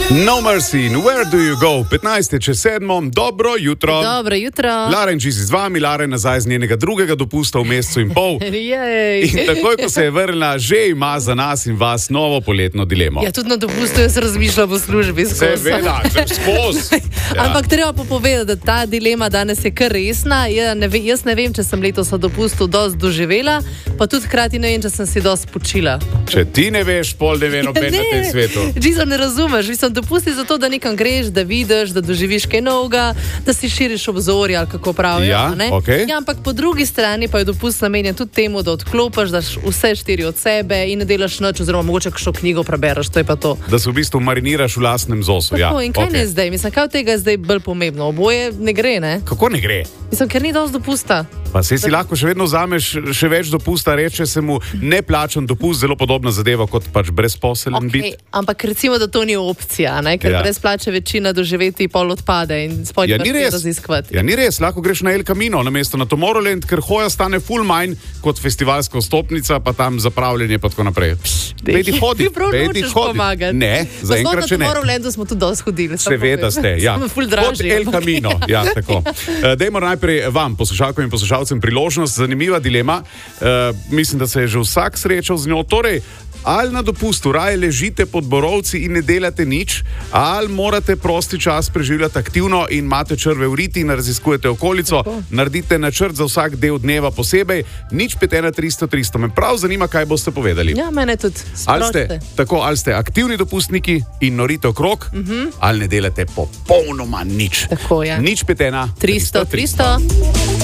No Mercy, Where do you go? 15:07, dobro jutro. Dobro jutro. Lara in Čizi z vami, Lara je nazaj z njenega drugega dopusta v mesecu in pol. In takoj, ko se je vrnila, že ima za nas in vas novo poletno dilemo. Ja, tudi na dopustu jaz razmišljam v službi skozi. Seveda, skozi. Ja. Ampak treba pa povedati, da ta dilema danes je kar resna. Jaz ne vem, če sem letos na dopustu dosti doživela, pa tudi hkrati ne vem, če sem si dosti počila. Če ti ne veš, pol ne ve noben na tem svetu. Čisto ne razumeš, mislim, dopusti zato, da nekam greš, da vidiš, da doživiš kaj novega, da si širiš obzorje, ali kako pravijo. Ja, okay. Ja, ampak po drugi strani pa je dopust namenjen tudi temu, da odklopiš, daš vse štiri od sebe in ne delaš nič, oziroma mogoče kakšno knjigo prebereš, to je pa to. Da se v bistvu mariniraš v lastnem zosu. Tako, ja. In kaj ne zdaj? Mislim, kaj od tega je zdaj bolj pomembno? Oboje ne gre, ne? Kako ne gre? Mislim, ker ni dosti dopusta. Pa se si lahko še vedno vzameš še več dopusta, reče se mu neplačan dopust, zelo podobna zadeva kot pač brezposeln biti. Ampak recimo, da to ni opcija, ne? Ker brez plače večina doživeti pol odpade in spojiti raziskovati. Ja, ni res, lahko greš na El Camino namesto na Tomorrowland, ker hoja stane full manj kot festivalska vstopnica, pa tam zapravljanje pa tako naprej. Pejdi hodi. Ti prav nočeš pomagati. Ne, zaenkrat še ne. Na Tomorrowlandu smo tudi dosti hodili. Seveda ste, ja. Kot El Camino, ja, tako. Dajmo najprej vam, poslušalkom in poslušalcem, priložnost, zanimiva dilema. Mislim, da se je že vsak srečal z njo. Torej, ali na dopustu raje ležite pod borovci in ne delate nič, ali morate prosti čas preživljati aktivno in imate črve v riti in raziskujete okolico, naredite načrt za vsak del dneva posebej, 051 300 300. Me prav zanima, kaj boste povedali. Ja, mene tudi. Ali ste aktivni dopustniki in norite okrog, ali ne delate popolnoma nič. Tako, ja. 051 300 300.